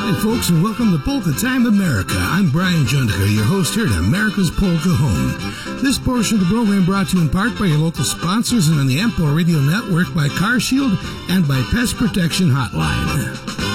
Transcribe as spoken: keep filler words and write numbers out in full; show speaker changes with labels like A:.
A: Hi, folks, and welcome to Polka Time America. I'm Brian Jundiker, your host here at America's Polka Home. This portion of the program brought to you in part by your local sponsors and on the Ampo Radio Network by CarShield and by Pest Protection Hotline.